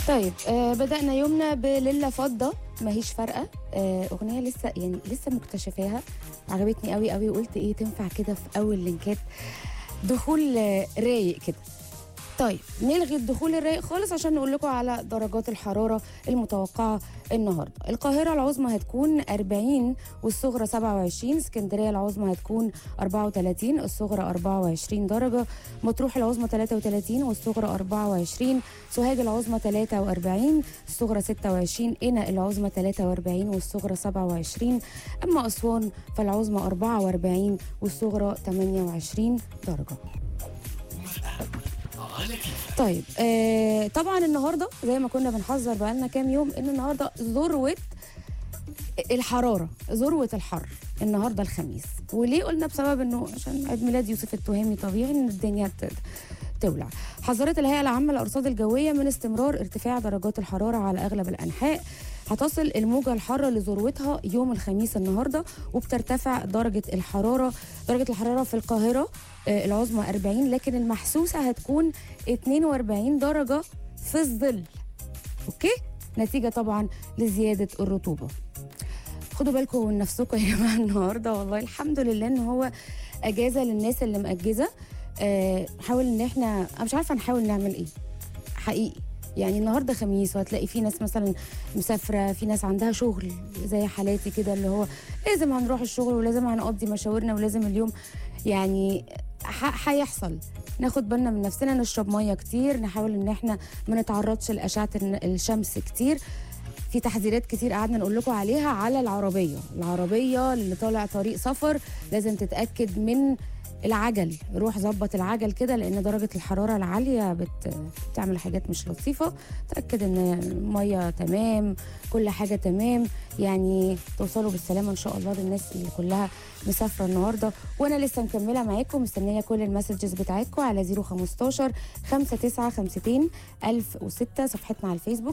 طيب بدأنا يومنا بليلة فضة ماهيش فارقة. أغنية لسه مكتشفاها، عجبتني قوي قوي، وقلت ايه تنفع كده في أول لينكات دخول رايق كده. طيب نلغي الدخول الرايق خالص عشان نقول لكم على درجات الحرارة المتوقعة النهاردة. القاهرة العظمى هتكون 40 والصغرى 27، اسكندرية العظمى هتكون 34 الصغرى 24 درجة، مطروح العظمى 33 والصغرى 24، سوهاج العظمى 43 الصغرى 26، قنا العظمى 43 والصغرى 27، أما أسوان فالعظمى 44 والصغرى 28 درجة. طيب طبعا النهارده زي ما كنا بنحذر بقالنا كام يوم ان النهارده ذروه الحراره، ذروه الحر النهارده الخميس. وليه قلنا؟ بسبب انه عشان عيد ميلاد يوسف التهامي، طبيعي ان الدنيا تولع. حذرت الهيئه العامه للارصاد الجويه من استمرار ارتفاع درجات الحراره على اغلب الانحاء. هتصل الموجه الحاره لذروتها يوم الخميس النهارده، وبترتفع درجه الحراره في القاهره العظمى 40، لكن المحسوسه هتكون 42 درجه في الظل. اوكي، نتيجه طبعا لزياده الرطوبه. خدوا بالكم من نفسكم يا جماعه النهارده، والله الحمد لله ان هو اجازه للناس اللي مأجزه. حاول ان احنا، انا مش عارفه نحاول نعمل ايه حقيقي. يعني النهارده خميس، وهتلاقي في ناس مثلا مسافره، في ناس عندها شغل زي حالاتي كده، اللي هو لازم هنروح الشغل ولازم هنقضي مشاورنا ولازم اليوم يعني هيحصل. ناخد بالنا من نفسنا، نشرب ميه كتير، نحاول ان احنا ما نتعرضش لاشعه الشمس كتير. في تحذيرات كتير قعدنا نقول لكم عليها على العربيه اللي طالع طريق سفر، لازم تتاكد من العجل، روح ظبط العجل كده، لان درجه الحراره العاليه بتعمل حاجات مش لطيفه. تاكد ان الميه تمام، كل حاجه تمام، يعني توصلوا بالسلامه ان شاء الله للناس اللي كلها مسافره النهارده. وانا لسه مكمله معاكم، مستنيه كل المسجز بتاعتكم على 015 59 52 1006 صفحتنا على الفيسبوك.